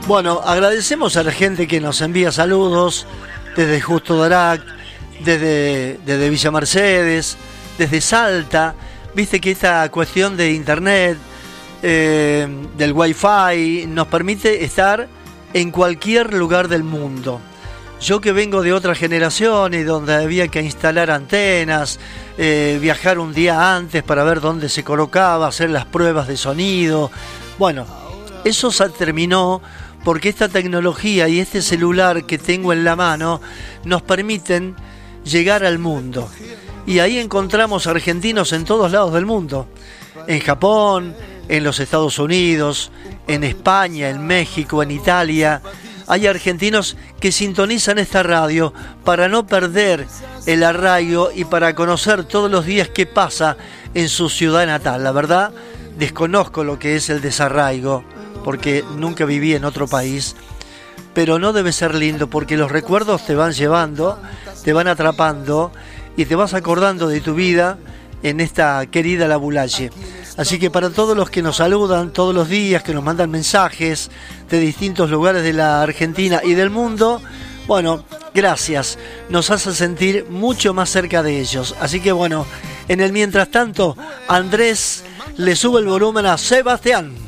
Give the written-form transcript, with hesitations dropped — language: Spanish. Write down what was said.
Bueno, agradecemos a la gente que nos envía saludos desde Justo Darac, desde Villa Mercedes, desde Salta. Viste que esta cuestión de internet, del wifi, nos permite estar en cualquier lugar del mundo. Yo que vengo de otra generación y donde había que instalar antenas, viajar un día antes para ver dónde se colocaba, hacer las pruebas de sonido. Bueno, eso se terminó porque esta tecnología y este celular que tengo en la mano nos permiten llegar al mundo. Y ahí encontramos argentinos en todos lados del mundo. En Japón, en los Estados Unidos, en España, en México, en Italia. Hay argentinos que sintonizan esta radio para no perder el arraigo y para conocer todos los días qué pasa en su ciudad natal. La verdad, desconozco lo que es el desarraigo, porque nunca viví en otro país, pero no debe ser lindo porque los recuerdos te van llevando, te van atrapando y te vas acordando de tu vida en esta querida La Bulaye. Así que para todos los que nos saludan todos los días, que nos mandan mensajes de distintos lugares de la Argentina y del mundo, bueno, gracias, nos hace sentir mucho más cerca de ellos. Así que bueno, en el mientras tanto, Andrés le sube el volumen a Sebastián.